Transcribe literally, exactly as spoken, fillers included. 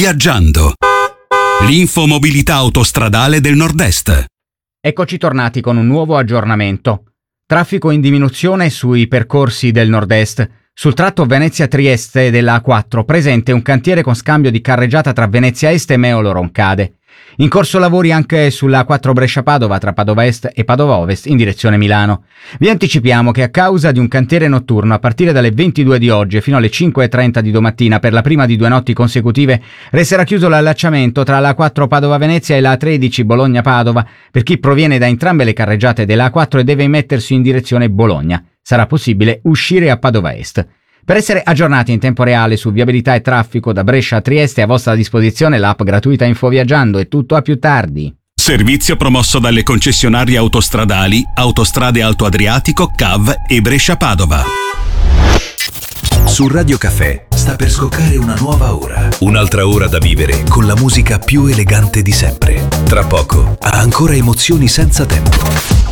Viaggiando. L'infomobilità autostradale del Nord-Est. Eccoci tornati con un nuovo aggiornamento. Traffico in diminuzione sui percorsi del Nord-Est. Sul tratto Venezia-Trieste della A quattro presente un cantiere con scambio di carreggiata tra Venezia Est e Meolo-Roncade. In corso lavori anche sulla A quattro Brescia-Padova tra Padova Est e Padova Ovest in direzione Milano. Vi anticipiamo che a causa di un cantiere notturno a partire dalle ventidue di oggi e fino alle cinque e trenta di domattina per la prima di due notti consecutive resterà chiuso l'allacciamento tra la A quattro Padova-Venezia e la A tredici Bologna-Padova per chi proviene da entrambe le carreggiate della A quattro e deve immettersi in direzione Bologna. Sarà possibile uscire a Padova Est. Per essere aggiornati in tempo reale su viabilità e traffico da Brescia a Trieste è a vostra disposizione l'app gratuita Infoviaggiando. È tutto, a più tardi. Servizio promosso dalle concessionarie autostradali Autostrade Alto Adriatico, C A V e Brescia-Padova. Su Radio Caffè sta per scoccare una nuova ora. Un'altra ora da vivere con la musica più elegante di sempre. Tra poco ha ancora emozioni senza tempo.